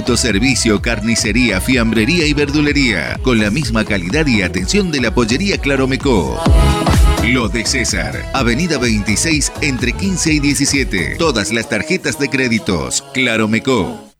Servicio, carnicería, fiambrería y verdulería, con la misma calidad y atención de la pollería Claromecó. Lo de César, Avenida 26 entre 15 y 17. Todas las tarjetas de créditos. Claromecó.